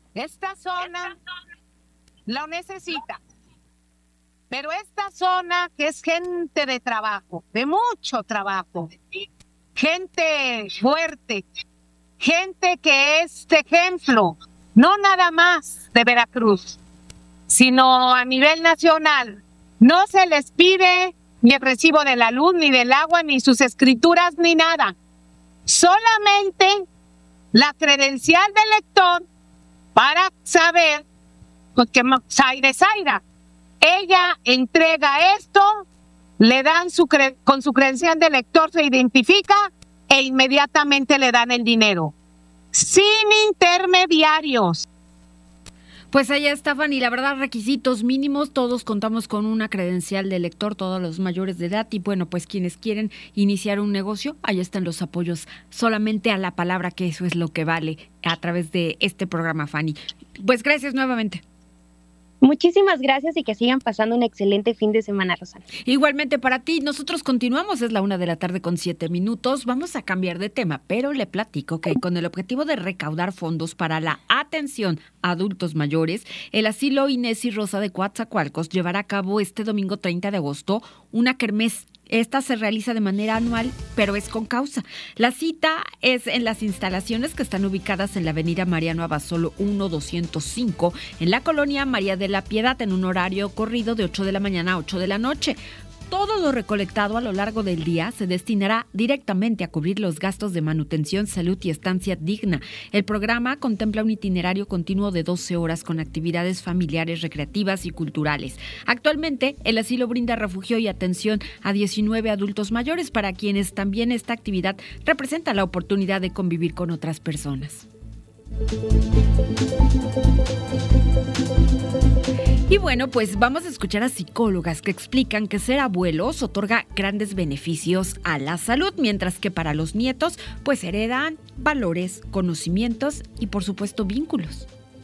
Esta zona lo necesita. Pero esta zona que es gente de trabajo, de mucho trabajo, gente fuerte, gente que es de ejemplo, no nada más de Veracruz, sino a nivel nacional. No se les pide ni el recibo de la luz, ni del agua, ni sus escrituras, ni nada. Solamente la credencial del lector para saber que Zaira es Zaira. Ella entrega esto, le dan con su credencial de lector se identifica e inmediatamente le dan el dinero. Sin intermediarios. Pues allá estaban, y la verdad, requisitos mínimos, todos contamos con una credencial de lector, todos los mayores de edad, y bueno, pues quienes quieren iniciar un negocio, ahí están los apoyos, solamente a la palabra, que eso es lo que vale a través de este programa, Fanny. Pues gracias nuevamente. Muchísimas gracias y que sigan pasando un excelente fin de semana, Rosana. Igualmente para ti, nosotros continuamos, es la 1:07 p.m. Vamos a cambiar de tema, pero le platico que con el objetivo de recaudar fondos para la atención a adultos mayores, el asilo Inés y Rosa de Coatzacoalcos llevará a cabo este domingo 30 de agosto una kermés. Esta se realiza de manera anual, pero es con causa. La cita es en las instalaciones que están ubicadas en la avenida Mariano Abasolo 1205, en la colonia María de la Piedad, en un horario corrido de 8 de la mañana a 8 de la noche. Todo lo recolectado a lo largo del día se destinará directamente a cubrir los gastos de manutención, salud y estancia digna. El programa contempla un itinerario continuo de 12 horas con actividades familiares, recreativas y culturales. Actualmente, el asilo brinda refugio y atención a 19 adultos mayores, para quienes también esta actividad representa la oportunidad de convivir con otras personas. Y bueno, pues vamos a escuchar a psicólogas que explican que ser abuelos otorga grandes beneficios a la salud, mientras que para los nietos pues heredan valores, conocimientos y por supuesto vínculos.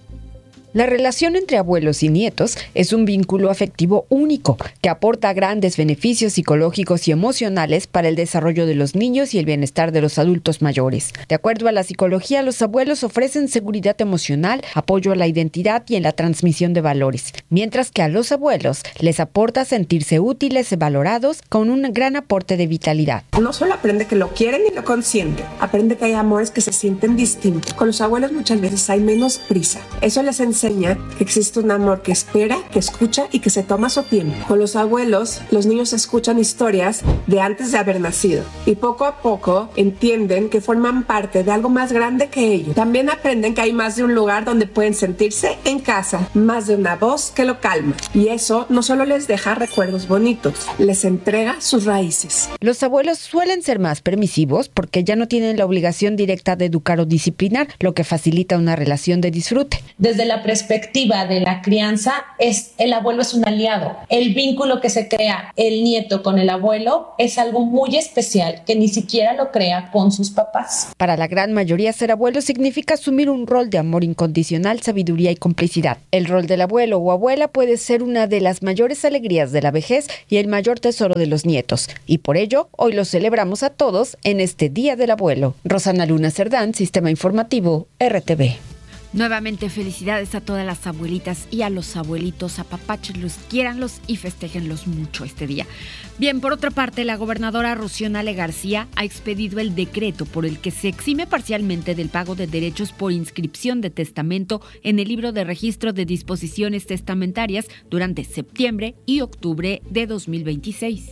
La relación entre abuelos y nietos es un vínculo afectivo único que aporta grandes beneficios psicológicos y emocionales para el desarrollo de los niños y el bienestar de los adultos mayores. De acuerdo a la psicología, los abuelos ofrecen seguridad emocional, apoyo a la identidad y en la transmisión de valores, mientras que a los abuelos les aporta sentirse útiles y valorados con un gran aporte de vitalidad. No solo aprende que lo quieren y lo consienten, aprende que hay amores que se sienten distintos. Con los abuelos muchas veces hay menos prisa. Eso les enseña que existe un amor que espera, que escucha y que se toma su tiempo. Con los abuelos, los niños escuchan historias de antes de haber nacido y poco a poco entienden que forman parte de algo más grande que ellos. También aprenden que hay más de un lugar donde pueden sentirse en casa, más de una voz que lo calma. Y eso no solo les deja recuerdos bonitos, les entrega sus raíces. Los abuelos suelen ser más permisivos porque ya no tienen la obligación directa de educar o disciplinar, lo que facilita una relación de disfrute. Desde la perspectiva de la crianza, el abuelo es un aliado. El vínculo que se crea el nieto con el abuelo es algo muy especial que ni siquiera lo crea con sus papás. Para la gran mayoría, ser abuelo significa asumir un rol de amor incondicional, sabiduría y complicidad. El rol del abuelo o abuela puede ser una de las mayores alegrías de la vejez y el mayor tesoro de los nietos. Y por ello, hoy lo celebramos a todos en este Día del Abuelo. Rosana Luna Cerdán, Sistema Informativo, RTV. Nuevamente felicidades a todas las abuelitas y a los abuelitos, apapáchenlos, quiéranlos y festéjenlos mucho este día. Bien, por otra parte, la gobernadora Rocío Nale García ha expedido el decreto por el que se exime parcialmente del pago de derechos por inscripción de testamento en el libro de registro de disposiciones testamentarias durante septiembre y octubre de 2026.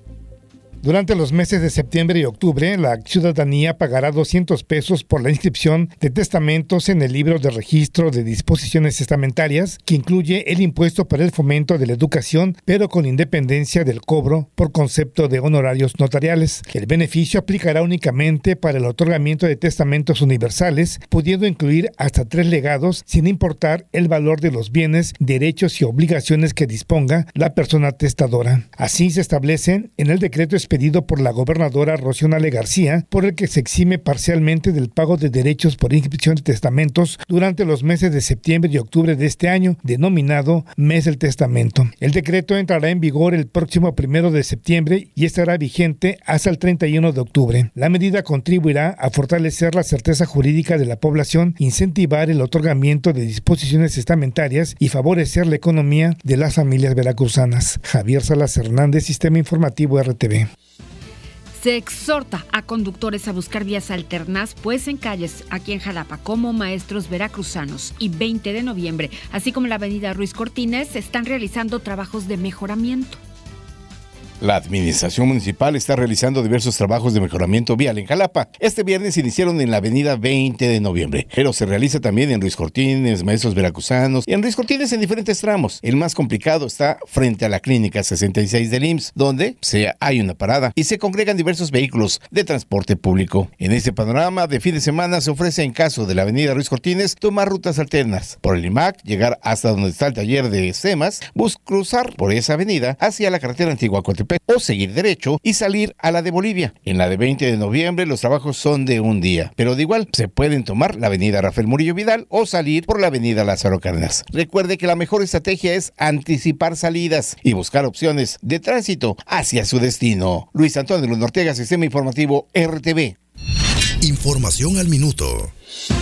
Durante los meses de septiembre y octubre, la ciudadanía pagará 200 pesos por la inscripción de testamentos en el libro de registro de disposiciones testamentarias, que incluye el impuesto para el fomento de la educación, pero con independencia del cobro por concepto de honorarios notariales. El beneficio aplicará únicamente para el otorgamiento de testamentos universales, pudiendo incluir hasta 3 legados, sin importar el valor de los bienes, derechos y obligaciones que disponga la persona testadora. Así se establecen en el decreto expedido por la gobernadora Rocío Nale García, por el que se exime parcialmente del pago de derechos por inscripción de testamentos durante los meses de septiembre y octubre de este año, denominado Mes del Testamento. El decreto entrará en vigor el próximo 1 de septiembre y estará vigente hasta el 31 de octubre. La medida contribuirá a fortalecer la certeza jurídica de la población, incentivar el otorgamiento de disposiciones testamentarias y favorecer la economía de las familias veracruzanas. Javier Salas Hernández, Sistema Informativo RTV. Se exhorta a conductores a buscar vías alternas, pues en calles aquí en Jalapa como Maestros Veracruzanos y 20 de noviembre, así como la avenida Ruiz Cortines, se están realizando trabajos de mejoramiento. La administración municipal está realizando diversos trabajos de mejoramiento vial en Jalapa. Este viernes iniciaron en la avenida 20 de noviembre, pero se realiza también en Ruiz Cortines, Maestros Veracruzanos y en Ruiz Cortines en diferentes tramos. El más complicado está frente a la Clínica 66 del IMSS, donde hay una parada y se congregan diversos vehículos de transporte público. En este panorama de fin de semana se ofrece, en caso de la avenida Ruiz Cortines, tomar rutas alternas. Por el IMAC, llegar hasta donde está el taller de SEMAS, cruzar por esa avenida hacia la carretera Antigua Coatepec o seguir derecho y salir a la de Bolivia. En la de 20 de noviembre los trabajos son de un día, pero de igual se pueden tomar la avenida Rafael Murillo Vidal o salir por la avenida Lázaro Cárdenas. Recuerde que la mejor estrategia es anticipar salidas y buscar opciones de tránsito hacia su destino. Luis Antonio Luna Ortega, Sistema Informativo RTV. Información al minuto.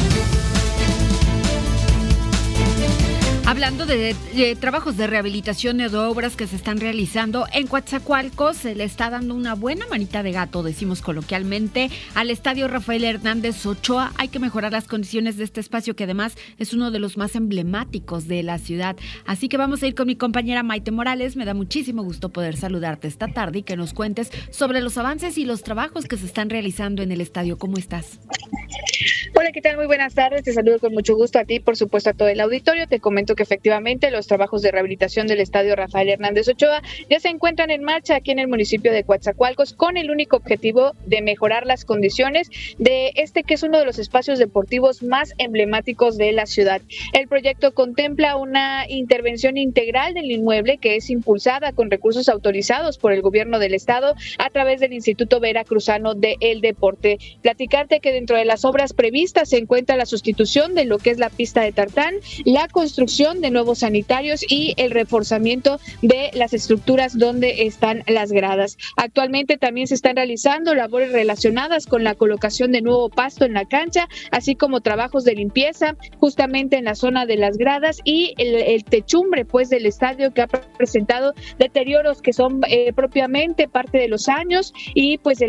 Hablando de trabajos de rehabilitación y de obras que se están realizando en Coatzacoalcos, se le está dando una buena manita de gato, decimos coloquialmente, al Estadio Rafael Hernández Ochoa. Hay que mejorar las condiciones de este espacio, que además es uno de los más emblemáticos de la ciudad. Así que vamos a ir con mi compañera Maite Morales. Me da muchísimo gusto poder saludarte esta tarde y que nos cuentes sobre los avances y los trabajos que se están realizando en el estadio. ¿Cómo estás? Hola, ¿qué tal? Muy buenas tardes. Te saludo con mucho gusto a ti, por supuesto a todo el auditorio. Te comento que efectivamente los trabajos de rehabilitación del Estadio Rafael Hernández Ochoa ya se encuentran en marcha aquí en el municipio de Coatzacoalcos, con el único objetivo de mejorar las condiciones de este, que es uno de los espacios deportivos más emblemáticos de la ciudad. El proyecto contempla una intervención integral del inmueble que es impulsada con recursos autorizados por el gobierno del estado a través del Instituto Veracruzano del Deporte. Platicarte que dentro de las obras previstas se encuentra la sustitución de lo que es la pista de tartán, la construcción de nuevos sanitarios y el reforzamiento de las estructuras donde están las gradas. Actualmente también se están realizando labores relacionadas con la colocación de nuevo pasto en la cancha, así como trabajos de limpieza justamente en la zona de las gradas y el techumbre pues del estadio, que ha presentado deterioros que son propiamente parte de los años y pues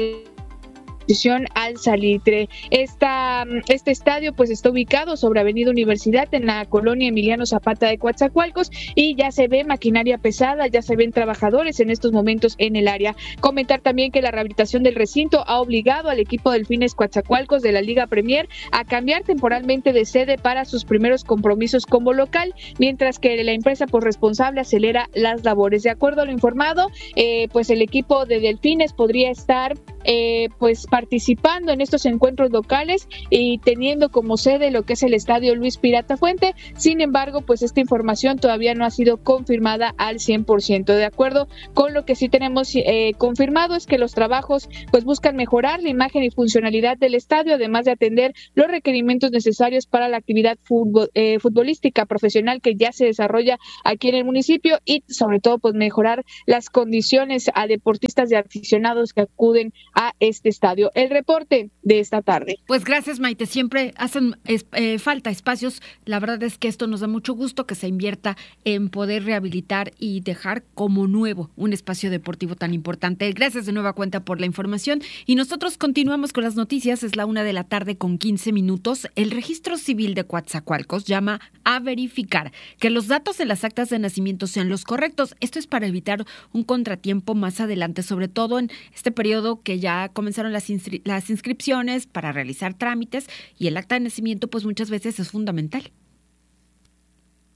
al salitre. Este estadio pues está ubicado sobre Avenida Universidad en la colonia Emiliano Zapata de Coatzacoalcos y ya se ve maquinaria pesada, ya se ven trabajadores en estos momentos en el área. Comentar también que la rehabilitación del recinto ha obligado al equipo Delfines Coatzacoalcos de la Liga Premier a cambiar temporalmente de sede para sus primeros compromisos como local, mientras que la empresa pues responsable acelera las labores. De acuerdo a lo informado, pues el equipo de Delfines podría estar pues participando en estos encuentros locales y teniendo como sede lo que es el estadio Luis Pirata Fuente. Sin embargo, pues esta información todavía no ha sido confirmada al 100%. De acuerdo con lo que sí tenemos confirmado, es que los trabajos pues buscan mejorar la imagen y funcionalidad del estadio, además de atender los requerimientos necesarios para la actividad futbolística profesional que ya se desarrolla aquí en el municipio, y sobre todo pues mejorar las condiciones a deportistas y aficionados que acuden a este estadio. El reporte de esta tarde. Pues gracias, Maite. Siempre hacen falta espacios. La verdad es que esto nos da mucho gusto, que se invierta en poder rehabilitar y dejar como nuevo un espacio deportivo tan importante. Gracias de nueva cuenta por la información y nosotros continuamos con las noticias. Es la 1:15 p.m. El Registro Civil de Coatzacoalcos llama a verificar que los datos en las actas de nacimiento sean los correctos. Esto es para evitar un contratiempo más adelante, sobre todo en este periodo que ya comenzaron las inscripciones para realizar trámites, y el acta de nacimiento pues muchas veces es fundamental.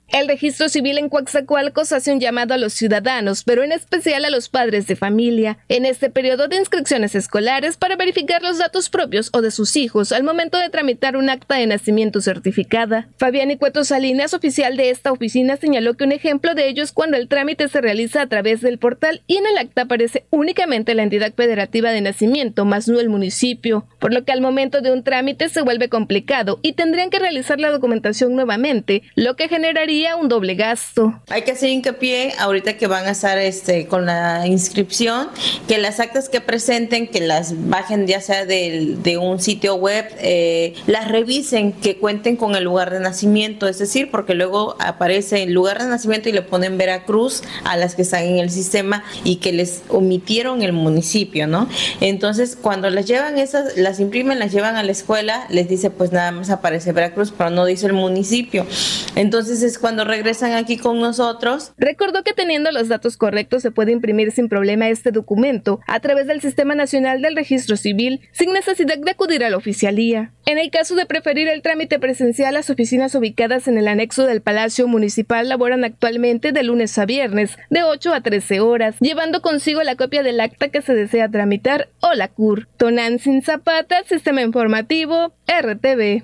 El registro civil en Coatzacoalcos hace un llamado a los ciudadanos, pero en especial a los padres de familia, en este periodo de inscripciones escolares para verificar los datos propios o de sus hijos al momento de tramitar un acta de nacimiento certificada. Fabián Cueto Salinas, oficial de esta oficina, señaló que un ejemplo de ello es cuando el trámite se realiza a través del portal y en el acta aparece únicamente la entidad federativa de nacimiento, más no el municipio, por lo que al momento de un trámite se vuelve complicado y tendrían que realizar la documentación nuevamente, lo que generaría un doble gasto. Hay que hacer hincapié ahorita que van a estar con la inscripción, que las actas que presenten, que las bajen ya sea de un sitio web, las revisen, que cuenten con el lugar de nacimiento, es decir, porque luego aparece el lugar de nacimiento y le ponen Veracruz a las que están en el sistema y que les omitieron el municipio, ¿no? Entonces, cuando las llevan esas, las imprimen, las llevan a la escuela, les dice pues nada más aparece Veracruz, pero no dice el municipio. Entonces es cuando regresan aquí con nosotros. Recordó que teniendo los datos correctos se puede imprimir sin problema este documento a través del Sistema Nacional del Registro Civil sin necesidad de acudir a la oficialía. En el caso de preferir el trámite presencial, las oficinas ubicadas en el anexo del Palacio Municipal laboran actualmente de lunes a viernes, de 8 a 13 horas, llevando consigo la copia del acta que se desea tramitar o la CUR. Tonantzin Zapata, Sistema Informativo, RTV.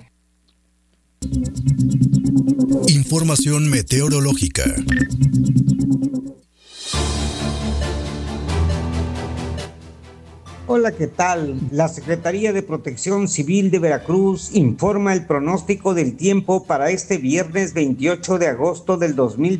Información meteorológica. Hola, ¿qué tal? La Secretaría de Protección Civil de Veracruz informa el pronóstico del tiempo para este viernes 28 de agosto del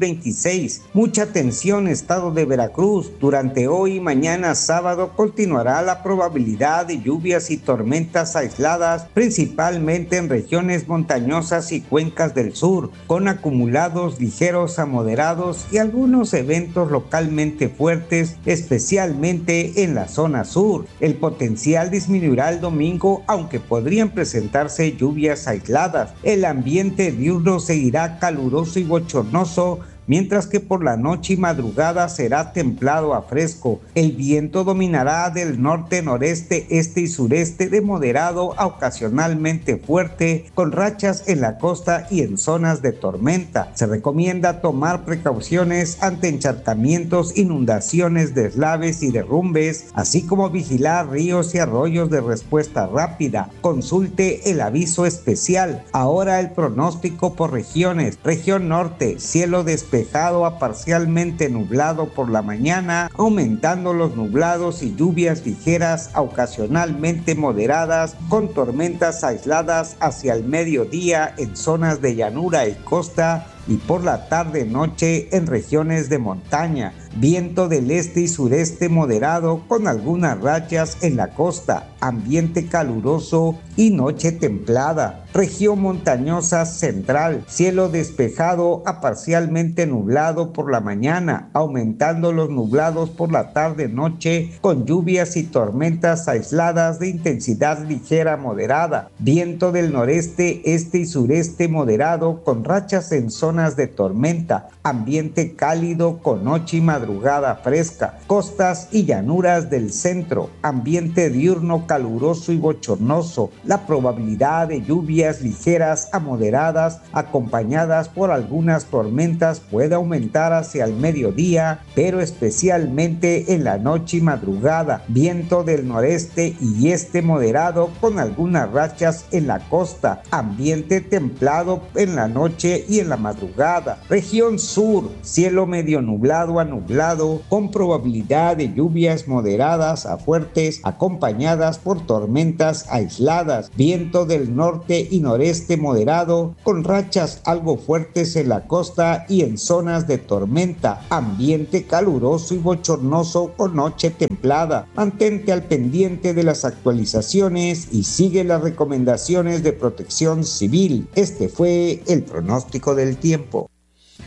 2026. Mucha atención, estado de Veracruz. Durante hoy y mañana sábado continuará la probabilidad de lluvias y tormentas aisladas, principalmente en regiones montañosas y cuencas del sur, con acumulados ligeros a moderados y algunos eventos localmente fuertes, especialmente en la zona sur. El potencial disminuirá el domingo, aunque podrían presentarse lluvias aisladas. El ambiente diurno seguirá caluroso y bochornoso, mientras que por la noche y madrugada será templado a fresco. El viento dominará del norte, noreste, este y sureste de moderado a ocasionalmente fuerte, con rachas en la costa y en zonas de tormenta. Se recomienda tomar precauciones ante encharcamientos, inundaciones, deslaves y derrumbes, así como vigilar ríos y arroyos de respuesta rápida. Consulte el aviso especial. Ahora el pronóstico por regiones. Región norte, cielo despejado a parcialmente nublado por la mañana, aumentando los nublados y lluvias ligeras a ocasionalmente moderadas, con tormentas aisladas hacia el mediodía en zonas de llanura y costa, y por la tarde-noche en regiones de montaña. Viento del este y sureste moderado con algunas rachas en la costa. Ambiente caluroso y noche templada. Región montañosa central. Cielo despejado a parcialmente nublado por la mañana, aumentando los nublados por la tarde-noche con lluvias y tormentas aisladas de intensidad ligera moderada. Viento del noreste, este y sureste moderado con rachas en zonas de tormenta. Ambiente cálido con noche y madrugada fresca. Costas y llanuras del centro. Ambiente diurno caluroso y bochornoso. La probabilidad de lluvias ligeras a moderadas acompañadas por algunas tormentas puede aumentar hacia el mediodía, pero especialmente en la noche y madrugada. Viento del noreste y este moderado con algunas rachas en la costa. Ambiente templado en la noche y en la madrugada. Región sur, cielo medio nublado a nublado con probabilidad de lluvias moderadas a fuertes acompañadas por tormentas aisladas. Viento del norte y noreste moderado con rachas algo fuertes en la costa y en zonas de tormenta. Ambiente caluroso y bochornoso con noche templada. Mantente al pendiente de las actualizaciones y sigue las recomendaciones de Protección Civil. Este fue el pronóstico del tiempo.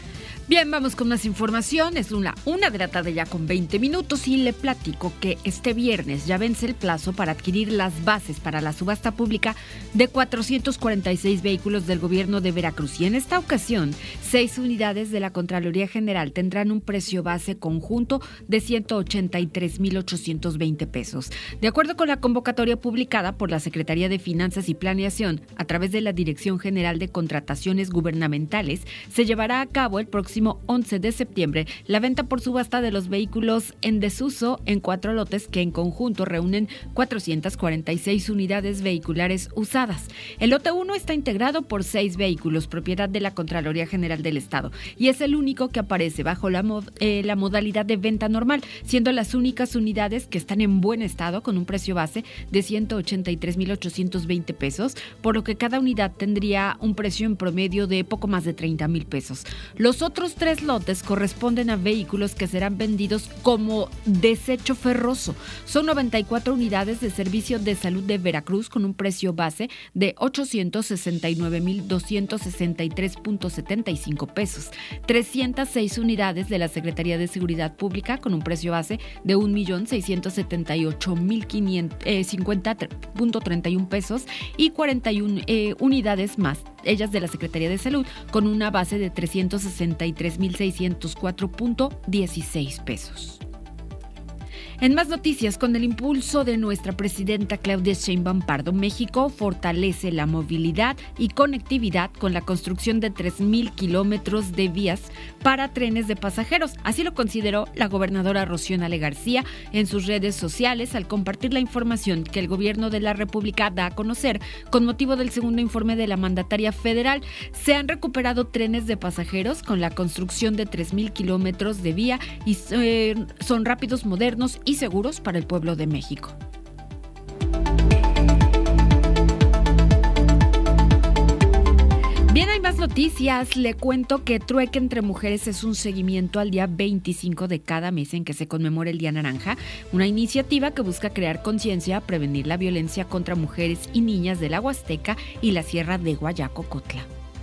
Bien, vamos con más información. Es la 1 de la tarde ya con 20 minutos y le platico que este viernes ya vence el plazo para adquirir las bases para la subasta pública de 446 vehículos del gobierno de Veracruz. Y en esta ocasión, 6 unidades de la Contraloría General tendrán un precio base conjunto de 183,820 pesos. De acuerdo con la convocatoria publicada por la Secretaría de Finanzas y Planeación a través de la Dirección General de Contrataciones Gubernamentales, se llevará a cabo el próximo 11 de septiembre la venta por subasta de los vehículos en desuso en 4 lotes que en conjunto reúnen 446 unidades vehiculares usadas. El lote 1 está integrado por 6 vehículos, propiedad de la Contraloría General del Estado, y es el único que aparece bajo la modalidad de venta normal, siendo las únicas unidades que están en buen estado con un precio base de 183,820 pesos, por lo que cada unidad tendría un precio en promedio de poco más de 30,000 pesos. Los otros 3 lotes corresponden a vehículos que serán vendidos como desecho ferroso. Son 94 unidades de Servicio de Salud de Veracruz con un precio base de 869,263.75 pesos. 306 unidades de la Secretaría de Seguridad Pública con un precio base de 1,678,050.31 pesos y 41 unidades más, ellas de la Secretaría de Salud, con una base de 363,604.16 pesos. En más noticias, con el impulso de nuestra presidenta Claudia Sheinbaum Pardo, México fortalece la movilidad y conectividad con la construcción de 3,000 kilómetros de vías para trenes de pasajeros. Así lo consideró la gobernadora Rocío Nale García en sus redes sociales al compartir la información que el gobierno de la República da a conocer con motivo del segundo informe de la mandataria federal. Se han recuperado trenes de pasajeros con la construcción de 3,000 kilómetros de vía y son rápidos, modernos y seguros para el pueblo de México. Bien, hay más noticias. Le cuento que Trueque entre Mujeres es un seguimiento al día 25 de cada mes en que se conmemora el Día Naranja, una iniciativa que busca crear conciencia, prevenir la violencia contra mujeres y niñas de la Huasteca y la Sierra de Guayacocotla.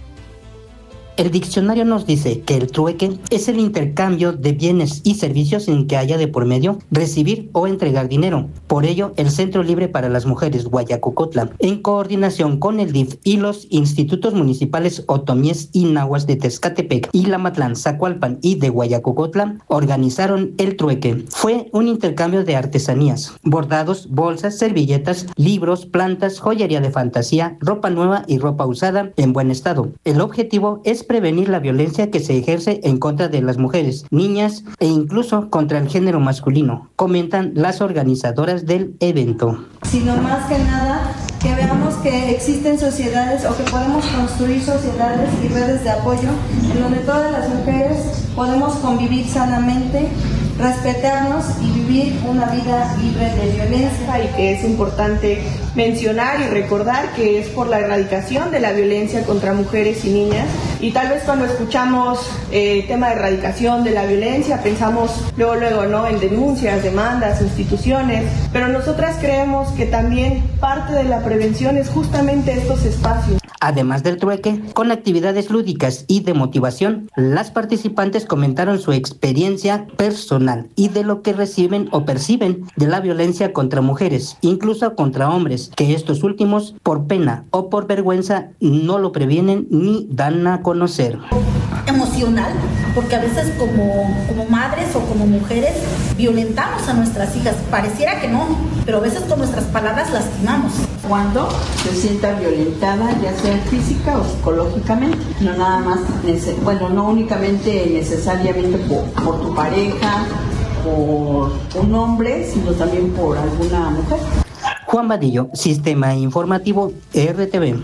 El diccionario nos dice que el trueque es el intercambio de bienes y servicios en que haya de por medio recibir o entregar dinero. Por ello, el Centro Libre para las Mujeres Guayacocotla, en coordinación con el DIF y los institutos municipales Otomíes y Nahuas de Tezcatepec y Lamatlán, Zacualpan y de Guayacocotla, organizaron el trueque. Fue un intercambio de artesanías, bordados, bolsas, servilletas, libros, plantas, joyería de fantasía, ropa nueva y ropa usada en buen estado. El objetivo es prevenir la violencia que se ejerce en contra de las mujeres, niñas e incluso contra el género masculino, comentan las organizadoras del evento. Sino más que nada que veamos que existen sociedades o que podemos construir sociedades y redes de apoyo en donde todas las mujeres podemos convivir sanamente, respetarnos y vivir una vida libre de violencia, y que es importante mencionar y recordar que es por la erradicación de la violencia contra mujeres y niñas. Y tal vez cuando escuchamos tema de erradicación de la violencia pensamos luego, ¿no?, en denuncias, demandas, instituciones, pero nosotras creemos que también parte de la prevención es justamente estos espacios. Además del trueque, con actividades lúdicas y de motivación, las participantes comentaron su experiencia personal y de lo que reciben o perciben de la violencia contra mujeres, incluso contra hombres, que estos últimos, por pena o por vergüenza, no lo previenen ni dan a conocer. Emocional, porque a veces como madres o como mujeres violentamos a nuestras hijas. Pareciera que no, pero a veces con nuestras palabras lastimamos. Cuando se sienta violentada, ya sea física o psicológicamente, no nada más, no únicamente necesariamente por tu pareja, por un hombre, sino también por alguna mujer. Juan Vadillo, Sistema Informativo RTV.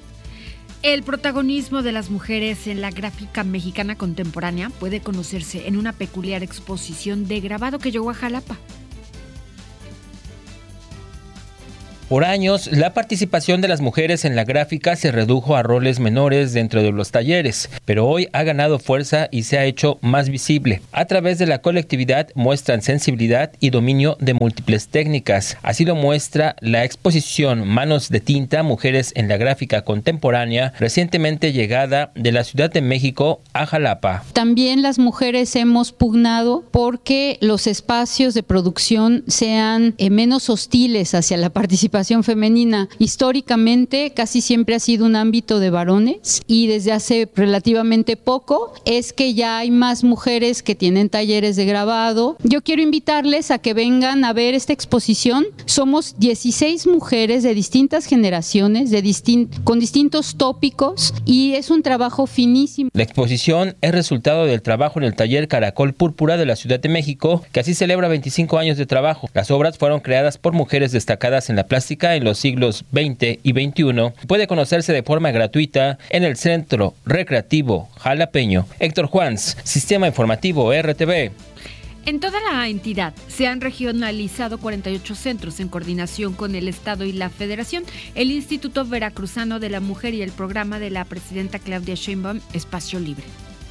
El protagonismo de las mujeres en la gráfica mexicana contemporánea puede conocerse en una peculiar exposición de grabado que llegó a Jalapa. Por años, la participación de las mujeres en la gráfica se redujo a roles menores dentro de los talleres, pero hoy ha ganado fuerza y se ha hecho más visible. A través de la colectividad muestran sensibilidad y dominio de múltiples técnicas. Así lo muestra la exposición Manos de Tinta, Mujeres en la Gráfica Contemporánea, recientemente llegada de la Ciudad de México a Jalapa. También las mujeres hemos pugnado porque los espacios de producción sean menos hostiles hacia la participación femenina. Históricamente casi siempre ha sido un ámbito de varones y desde hace relativamente poco es que ya hay más mujeres que tienen talleres de grabado. Yo quiero invitarles a que vengan a ver esta exposición. Somos 16 mujeres de distintas generaciones, con distintos tópicos, y es un trabajo finísimo. La exposición es resultado del trabajo en el taller Caracol Púrpura de la Ciudad de México, que así celebra 25 años de trabajo. Las obras fueron creadas por mujeres destacadas en la plástica en los siglos XX y XXI. Puede conocerse de forma gratuita en el Centro Recreativo Jalapeño. Héctor Juans, Sistema Informativo RTV. En toda la entidad se han regionalizado 48 centros en coordinación con el Estado y la Federación, el Instituto Veracruzano de la Mujer y el programa de la presidenta Claudia Sheinbaum, Espacio Libre.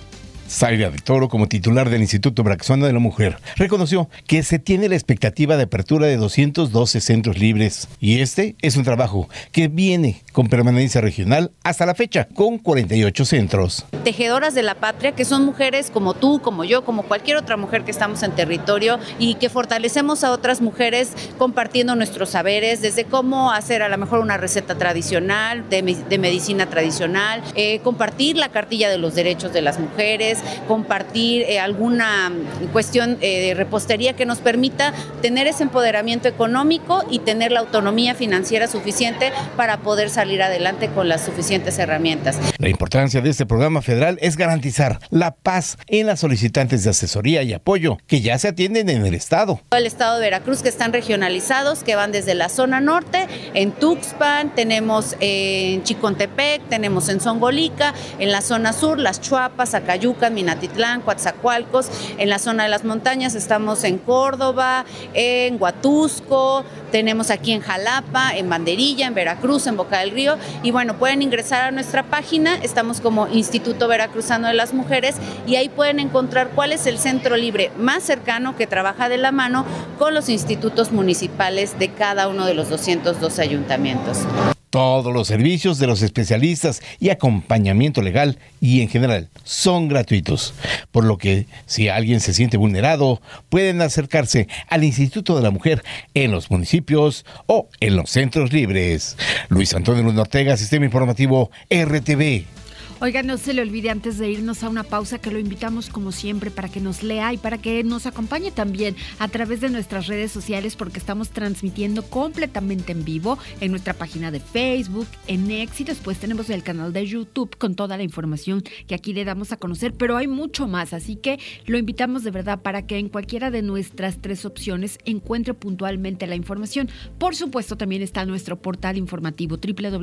Zaira de Toro, como titular del Instituto Veracruzano de la Mujer, reconoció que se tiene la expectativa de apertura de 212 centros libres. Y este es un trabajo que viene con permanencia regional hasta la fecha, con 48 centros. Tejedoras de la patria, que son mujeres como tú, como yo, como cualquier otra mujer que estamos en territorio, y que fortalecemos a otras mujeres compartiendo nuestros saberes, desde cómo hacer a lo mejor una receta tradicional, de medicina tradicional, compartir la cartilla de los derechos de las mujeres, compartir alguna cuestión de repostería que nos permita tener ese empoderamiento económico y tener la autonomía financiera suficiente para poder salir adelante con las suficientes herramientas. La importancia de este programa federal es garantizar la paz en las solicitantes de asesoría y apoyo que ya se atienden en el estado. El estado de Veracruz, que están regionalizados, que van desde la zona norte, en Tuxpan, tenemos en Chicontepec, tenemos en Zongolica, en la zona sur, Las Chuapas, Acayucan, Minatitlán, Coatzacoalcos. En la zona de las montañas estamos en Córdoba, en Huatusco, tenemos aquí en Jalapa, en Banderilla, en Veracruz, en Boca del Río. Y bueno, pueden ingresar a nuestra página, estamos como Instituto Veracruzano de las Mujeres, y ahí pueden encontrar cuál es el centro libre más cercano que trabaja de la mano con los institutos municipales de cada uno de los 212 ayuntamientos. Todos los servicios de los especialistas y acompañamiento legal y en general son gratuitos, por lo que si alguien se siente vulnerado, pueden acercarse al Instituto de la Mujer en los municipios o en los centros libres. Luis Antonio Luna Ortega, Sistema Informativo RTV. Oiga, no se le olvide antes de irnos a una pausa que lo invitamos como siempre para que nos lea y para que nos acompañe también a través de nuestras redes sociales, porque estamos transmitiendo completamente en vivo en nuestra página de Facebook, en X, y después tenemos el canal de YouTube con toda la información que aquí le damos a conocer, pero hay mucho más, así que lo invitamos de verdad para que en cualquiera de nuestras 3 opciones encuentre puntualmente la información. Por supuesto, también está nuestro portal informativo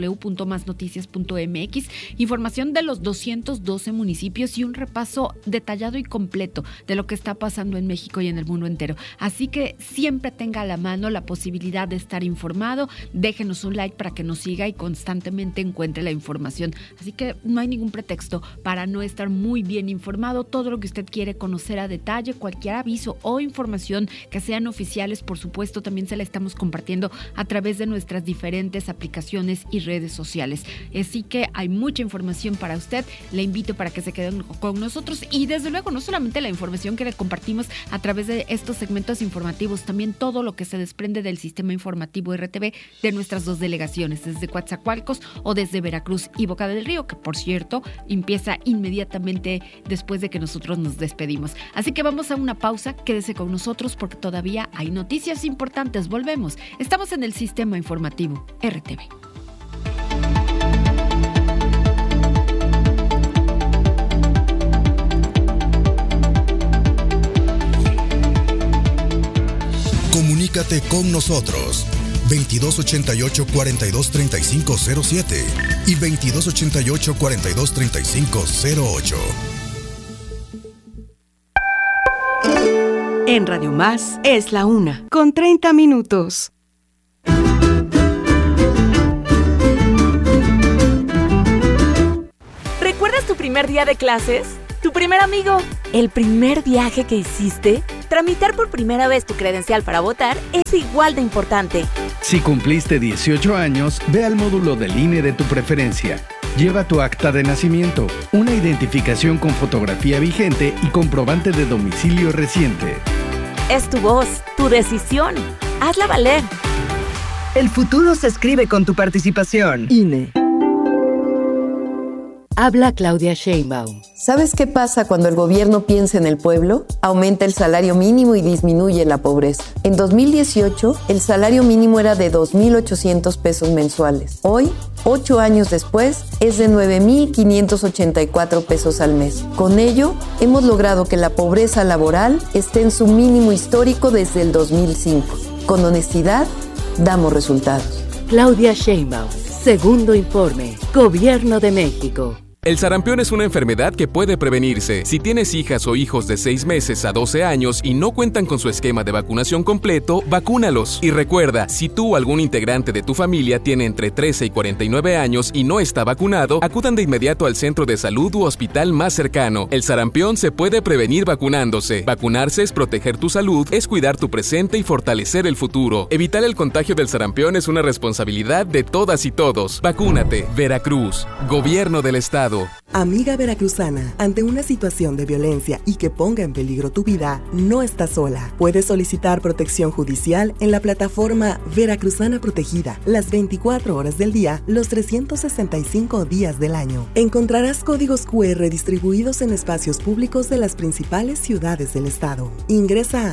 www.masnoticias.mx, información de los 212 municipios y un repaso detallado y completo de lo que está pasando en México y en el mundo entero. Así que siempre tenga a la mano la posibilidad de estar informado. Déjenos un like para que nos siga y constantemente encuentre la información. Así que no hay ningún pretexto para no estar muy bien informado. Todo lo que usted quiere conocer a detalle, cualquier aviso o información que sean oficiales, por supuesto, también se la estamos compartiendo a través de nuestras diferentes aplicaciones y redes sociales. Así que hay mucha información para usted. Le invito para que se queden con nosotros y desde luego no solamente la información que le compartimos a través de estos segmentos informativos, también todo lo que se desprende del sistema informativo RTV de nuestras 2 delegaciones, desde Coatzacoalcos o desde Veracruz y Boca del Río, que por cierto empieza inmediatamente después de que nosotros nos despedimos. Así que vamos a una pausa, quédese con nosotros porque todavía hay noticias importantes. Volvemos. Estamos en el sistema informativo RTV. Comunícate con nosotros 2288-423507 y 2288-423508. En Radio Más es la 1:30. ¿Recuerdas tu primer día de clases? ¿Tu primer amigo? ¿El primer viaje que hiciste? Tramitar por primera vez tu credencial para votar es igual de importante. Si cumpliste 18 años, ve al módulo del INE de tu preferencia. Lleva tu acta de nacimiento, una identificación con fotografía vigente y comprobante de domicilio reciente. Es tu voz, tu decisión. Hazla valer. El futuro se escribe con tu participación. INE. Habla Claudia Sheinbaum. ¿Sabes qué pasa cuando el gobierno piensa en el pueblo? Aumenta el salario mínimo y disminuye la pobreza. En 2018, el salario mínimo era de 2,800 pesos mensuales. Hoy, 8 años después, es de 9,584 pesos al mes. Con ello, hemos logrado que la pobreza laboral esté en su mínimo histórico desde el 2005. Con honestidad, damos resultados. Claudia Sheinbaum. Segundo informe. Gobierno de México. El sarampión es una enfermedad que puede prevenirse. Si tienes hijas o hijos de 6 meses a 12 años y no cuentan con su esquema de vacunación completo, vacúnalos. Y recuerda, si tú o algún integrante de tu familia tiene entre 13 y 49 años y no está vacunado, acudan de inmediato al centro de salud u hospital más cercano. El sarampión se puede prevenir vacunándose. Vacunarse es proteger tu salud, es cuidar tu presente y fortalecer el futuro. Evitar el contagio del sarampión es una responsabilidad de todas y todos. Vacúnate. Veracruz. Gobierno del Estado. Amiga veracruzana, ante una situación de violencia y que ponga en peligro tu vida, no estás sola. Puedes solicitar protección judicial en la plataforma Veracruzana Protegida, las 24 horas del día, los 365 días del año. Encontrarás códigos QR distribuidos en espacios públicos de las principales ciudades del estado. Ingresa a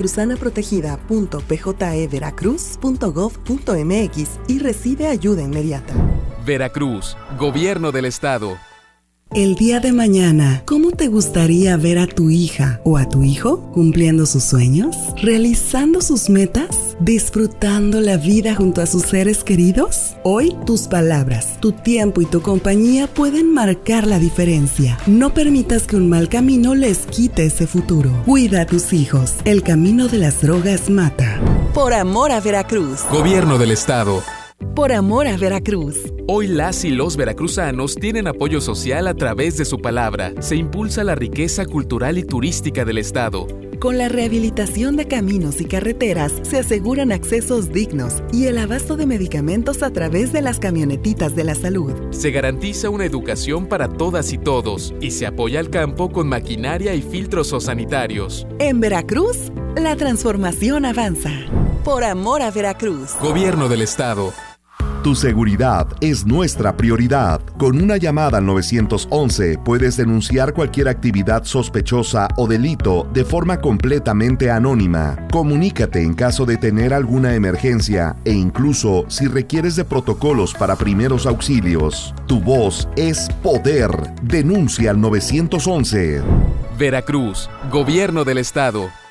veracruzanaprotegida.pjeveracruz.gov.mx y recibe ayuda inmediata. Veracruz. Gobierno del Estado. El día de mañana, ¿cómo te gustaría ver a tu hija o a tu hijo cumpliendo sus sueños, realizando sus metas, disfrutando la vida junto a sus seres queridos? Hoy, tus palabras, tu tiempo y tu compañía pueden marcar la diferencia. No permitas que un mal camino les quite ese futuro. Cuida a tus hijos. El camino de las drogas mata. Por amor a Veracruz. Gobierno del Estado. Por amor a Veracruz. Hoy las y los veracruzanos tienen apoyo social a través de su palabra. Se impulsa la riqueza cultural y turística del estado. Con la rehabilitación de caminos y carreteras se aseguran accesos dignos y el abasto de medicamentos a través de las camionetitas de la salud. Se garantiza una educación para todas y todos y se apoya al campo con maquinaria y filtros sanitarios. En Veracruz, la transformación avanza. Por amor a Veracruz. Gobierno del Estado. Tu seguridad es nuestra prioridad. Con una llamada al 911 puedes denunciar cualquier actividad sospechosa o delito de forma completamente anónima. Comunícate en caso de tener alguna emergencia e incluso si requieres de protocolos para primeros auxilios. Tu voz es poder. Denuncia al 911. Veracruz. Gobierno del Estado.